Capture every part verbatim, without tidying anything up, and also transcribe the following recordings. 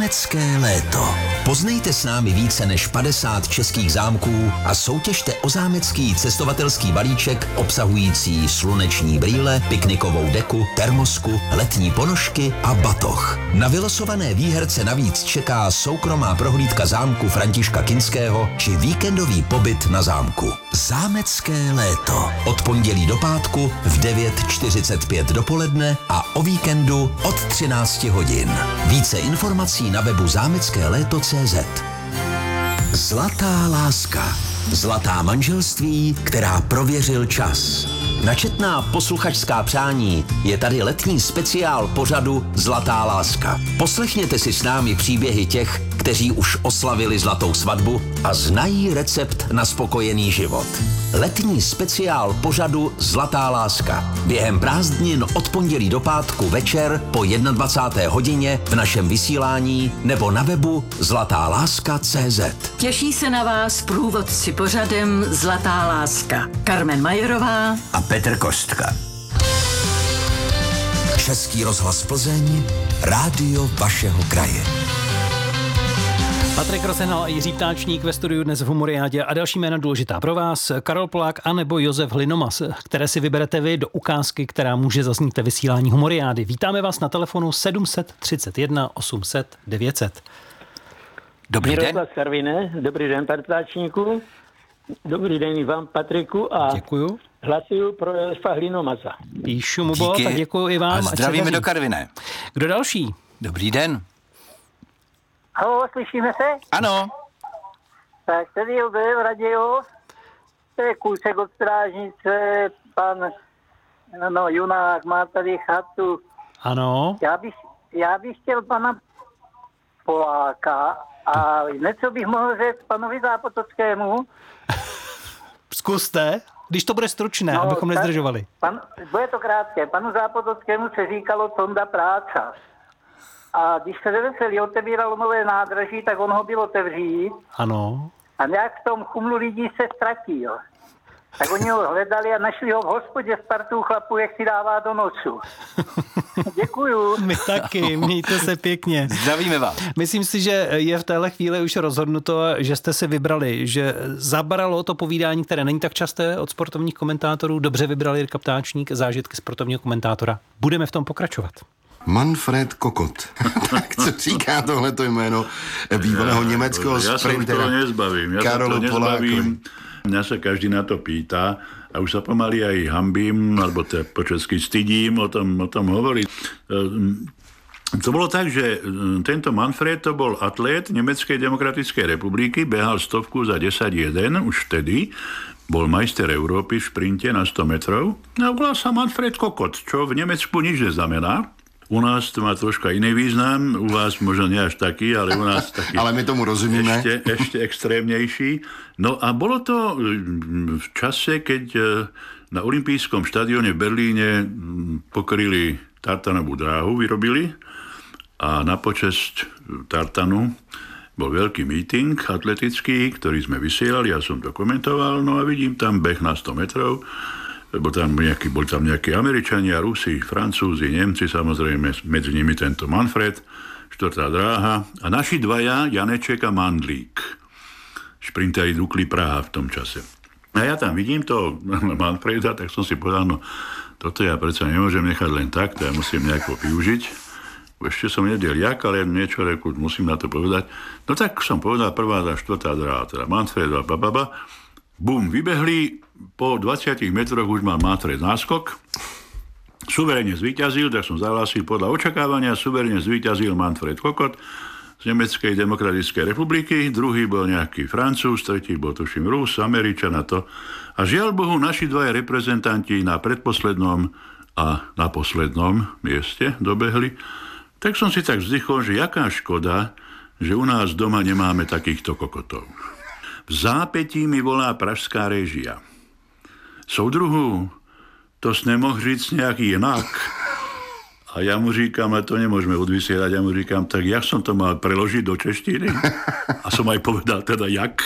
Zámecké léto. Poznejte s námi více než padesát českých zámků a soutěžte o zámecký cestovatelský balíček obsahující sluneční brýle, piknikovou deku, termosku, letní ponožky a batoh. Na vylosované výherce navíc čeká soukromá prohlídka zámku Františka Kinského či víkendový pobyt na zámku. Zámecké léto. Od pondělí do pátku v devět čtyřicet pět dopoledne a o víkendu od třináct hodin. Více informací na webu zámecké léto tečka cé zet. Zlatá láska. Zlatá manželství, která prověřil čas. Na četná posluchačská přání je tady letní speciál pořadu Zlatá láska. Poslechněte si s námi příběhy těch, kteří už oslavili zlatou svatbu a znají recept na spokojený život. Letní speciál pořadu Zlatá láska. Během prázdnin od pondělí do pátku večer po dvacáté jedné hodině v našem vysílání nebo na webu zlatá láska tečka cé zet. Těší se na vás průvodci pořadem Zlatá láska. Karmen Majerová a Petr Kostka. Český rozhlas Plzeň, rádio vašeho kraje. Patrik Rosenhal a Jiří Ptáčník ve studiu dnes v Humoriádě a další jména důležitá pro vás. Karol Polák a nebo Josef Hlinomas, které si vyberete vy do ukázky, která může zaznít ve vysílání Humoriády. Vítáme vás na telefonu sedm set třicet jedna osm set devět set. Dobrý den. Miroslav Karvine, dobrý den, pane Ptáčníku. Dobrý den i vám, Patriku. A děkuju. Hlasuju pro Josefa Hlinomasa. Píšu mu bo, tak děkuju i vám. A zdravíme do Karviné. Kdo další? Dobrý den. Haló, slyšíme se? Ano. Tak tady je v radio, to je kousek od strážnice, pan no, Junák má tady chatu. Ano. Já bych, já bych chtěl pana Poláka a něco bych mohl říct panovi Zápotockému. Zkuste, když to bude stručné, no, abychom nezdržovali. Pan, bude to krátké. Panu Zápotockému se říkalo Tonda Práca. A když se Veselí otevíralo nové nádraží, tak on ho byl otevřít. Ano. A nějak v tom chumlu lidí se ztratil. Tak oni ho hledali a našli ho v hospodě s partou chlapů, jak si dává do nosu. Děkuju. My taky, mějte se pěkně. Zdravíme vás. Myslím si, že je v téhle chvíli už rozhodnuto, že jste si vybrali, že zabralo to povídání, které není tak časté od sportovních komentátorů. Dobře vybrali Jirka Ptáčník, zážitky sportovního komentátora. Budeme v tom pokračovat. Manfred Kokot. Tak co říká tohleto jméno bývalého ja, německého ja sprintera? Ja sa to nezbavím. Ja Karolu sa to nezbavím. Mňa sa každý na to pýta a už sa pomaly aj hambím, alebo to po česky stydím o tom, o tom hovoriť. To bolo tak, že tento Manfred to bol atlét Nemeckej demokratickej republiky, behal stovku za desať jeden, už vtedy. Bol majster Európy v šprinte na sto metrov. A volá sa Manfred Kokot, čo v Nemecku nič neznamená. U nás to má troška iný význam, u vás možno nie až taký, ale u nás taký... ale my tomu rozumíme. Ešte, ešte extrémnejší. No a bolo to v čase, keď na olympijskom štadióne v Berlíne pokryli tartanovú dráhu, vyrobili a na počesť tartanu bol veľký meeting atletický, ktorý sme vysielali, ja som to komentoval, no a vidím tam beh na sto metrov, lebo tam nejaký, boli tam nejakí Američania, Rusi, Francúzi, Nemci, samozrejme, medzi nimi tento Manfred, štvrtá dráha a naši dvaja, Janeček a Mandlík. Šprinteri Dukli Praha v tom čase. A ja tam vidím to Manfreda, tak som si povedal, no toto ja predsa nemôžem nechať len tak, to ja musím nejako využiť. Ešte som nevedel jak, ale niečo reku, musím na to povedať. No tak som povedal prvá a štvrtá dráha, teda Manfred a bababa. Bum, vybehli, po dvadsiatich metroch už mal Manfred náskok. Suverene zvíťazil, tak som zahlásil podľa očakávania, suverene zvíťazil Manfred Kokot z Nemeckej demokratickej republiky, druhý bol nejaký Francúz, tretí bol tuším Rus, Američan a to. A žiaľ Bohu, naši dvaja reprezentanti na predposlednom a na poslednom mieste dobehli. Tak som si tak vzdychol, že jaká škoda, že u nás doma nemáme takýchto kokotov. V zápätí mi volá pražská réžia. Soudruhu, to si nemohl říct nějaký jinak. A ja mu říkám, a to nemôžeme odvysielať, ja mu říkám, tak jak som to mal preložiť do češtiny? A som aj povedal teda jak.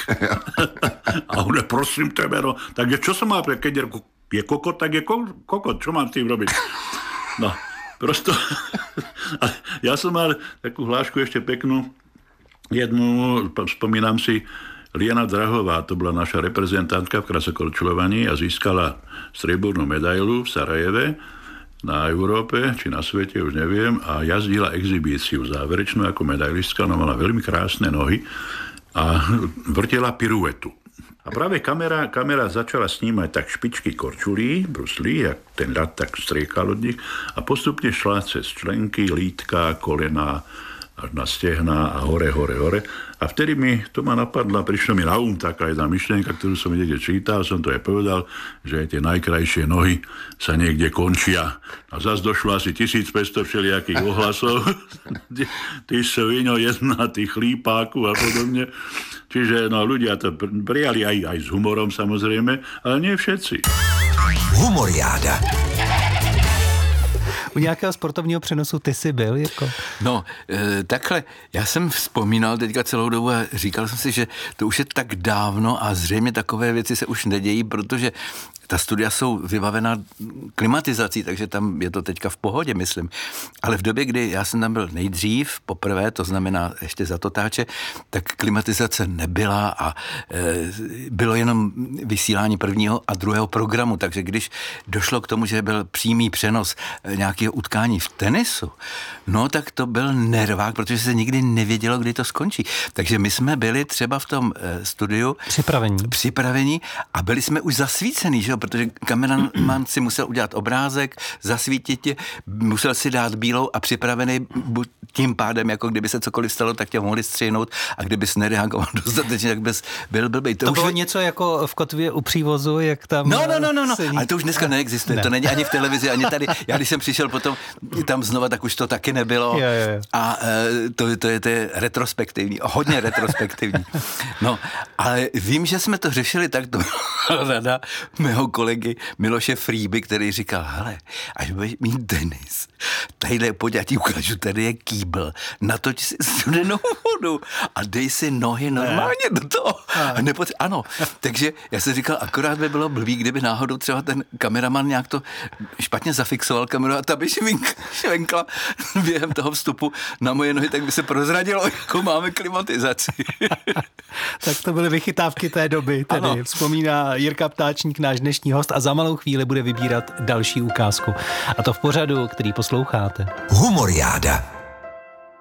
A on je, prosím tebe, no, tak čo som mal, keď je kokot, tak je kokot, čo mám s tým robiť? No, prosto. A ja som mal takú hlášku ešte peknú, jednu, spomínam si, Liana Drahová, to bola naša reprezentantka v krasokorčulovaní a získala striebornú medailu v Sarajeve na Európe, či na svete, už neviem, a jazdila exhibíciu záverečnú ako medailistka, ona mala veľmi krásne nohy a vrtela piruetu. A práve kamera, kamera začala snímať tak špičky korčulí, bruslí, jak ten ľad tak striekal od nich a postupne šla cez členky, lítka, kolena, až na stehná a hore, hore, hore. A vtedy mi to ma napadla, prišla mi na um taká jedna myšlienka, ktorú som niekde čítal, som to aj povedal, že aj tie najkrajšie nohy sa niekde končia. A zase došlo asi tisícpäťsto všelijakých ohlasov. Ty sviňo jedna, ty chlípáku a podobne. Čiže no, ľudia to prijali aj, aj s humorom samozrejme, ale nie všetci. Humoriáda. U nějakého sportovního přenosu ty jsi byl, Jirko? No, e, takhle, já jsem vzpomínal teďka celou dobu a říkal jsem si, že to už je tak dávno a zřejmě takové věci se už nedějí, protože ta studia jsou vybavená klimatizací, takže tam je to teďka v pohodě, myslím. Ale v době, kdy já jsem tam byl nejdřív, poprvé, to znamená ještě za totáče, tak klimatizace nebyla a e, bylo jenom vysílání prvního a druhého programu, takže když došlo k tomu, že byl přímý přenos nějakého utkání v tenisu, no tak to byl nervák, protože se nikdy nevědělo, kdy to skončí. Takže my jsme byli třeba v tom e, studiu připravení. připravení a byli jsme už zasvícený, že? Protože kameraman si musel udělat obrázek, zasvítit tě, musel si dát bílou a připravený tím pádem, jako kdyby se cokoliv stalo, tak tě mohli střihnout a kdybys nereagoval dostatečně, tak bys byl blbej. To, to bylo už... něco jako v kotvě u přívozu, jak tam... No, no, no, no, no. Se... ale to už dneska neexistuje, ne. To není ani v televizi, ani tady. Já když jsem přišel potom tam znova, tak už to taky nebylo. Jo, jo, jo. A to, to, je, to je retrospektivní, hodně retrospektivní. No, ale vím, že jsme to řešili tak, to rada mého kolegy Miloše Frýby, který říkal, hele, až budeš mít tenis, tadyhle, pojď, já ti ukážu, tady je kýbl, natoč si studenou vodu a dej si nohy normálně ne. do toho. A nepot... Ano, takže já jsem říkal, akorát by bylo blbý, kdyby náhodou třeba ten kameraman nějak to špatně zafixoval kameru a ta by švenkla během toho vstupu na moje nohy, tak by se prozradilo, jako máme klimatizaci. Tak to byly vychytávky té doby, tedy ano. Vzpomíná Jirka Ptáčník, náš dnešní host, a za malou chvíli bude vybírat další ukázku. A to v pořadu, který posloucháte. Humoriáda.